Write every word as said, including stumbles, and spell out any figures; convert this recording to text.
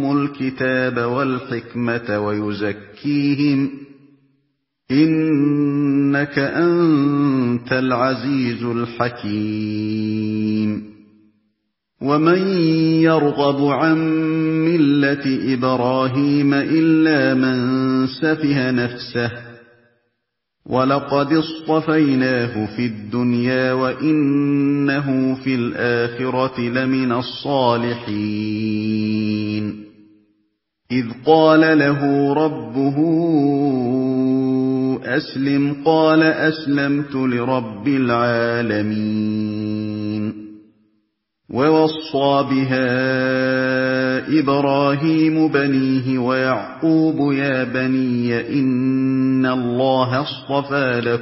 الكتاب والحكمة ويزكيهم إنك أنت العزيز الحكيم ومن يرغب عن ملة إبراهيم إلا من سفه نفسه ولقد اصطفيناه في الدنيا وإنه في الآخرة لمن الصالحين إذ قال له ربه أسلم قال أسلمت لرب العالمين ووصى بها إبراهيم بنيه ويعقوب يا بني إن الله اصطفى لكم